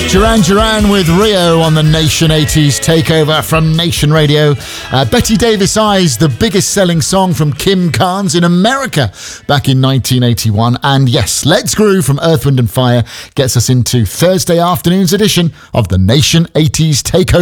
Duran Duran with Rio on the Nation 80s takeover from Nation Radio. Betty Davis Eyes, the biggest selling song from Kim Carnes in America back in 1981. And yes, Let's Groove from Earth, Wind and Fire gets us into Thursday afternoon's edition of the Nation 80s takeover.